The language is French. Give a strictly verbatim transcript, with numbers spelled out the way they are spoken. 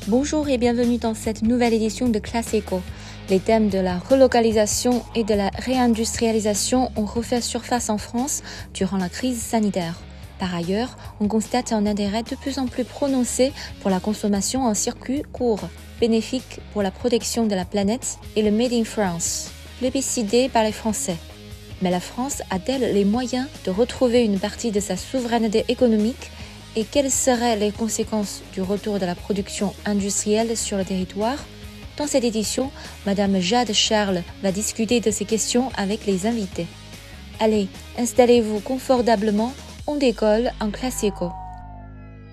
Bonjour et bienvenue dans cette nouvelle édition de Classe Éco. Les thèmes de la relocalisation et de la réindustrialisation ont refait surface en France durant la crise sanitaire. Par ailleurs, on constate un intérêt de plus en plus prononcé pour la consommation en circuit court, bénéfique pour la protection de la planète et le Made in France, plébiscité par les Français. Mais la France a-t-elle les moyens de retrouver une partie de sa souveraineté économique ? Et quelles seraient les conséquences du retour de la production industrielle sur le territoire ? Dans cette édition, Madame Jade Charles va discuter de ces questions avec les invités. Allez, installez-vous confortablement, on décolle en Classe Éco.